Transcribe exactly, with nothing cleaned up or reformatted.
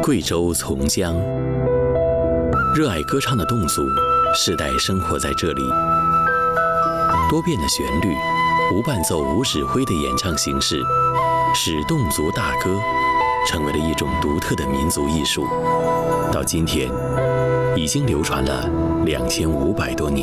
贵州从江，热爱歌唱的侗族世代生活在这里。多变的旋律，无伴奏、无指挥的演唱形式，使侗族大歌成为了一种独特的民族艺术。到今天，已经流传了两千五百多年。